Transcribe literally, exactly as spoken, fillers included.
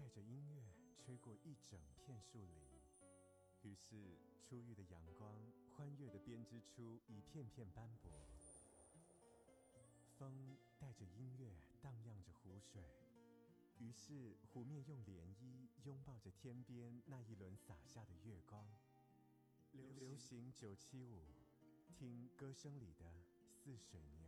带着音乐吹过一整片树林，于是初遇的阳光欢悦地编织出一片片斑驳。风带着音乐荡漾着湖水，于是湖面用涟漪拥抱着天边那一轮洒下的月光。流行九七五，听歌声里的似水年。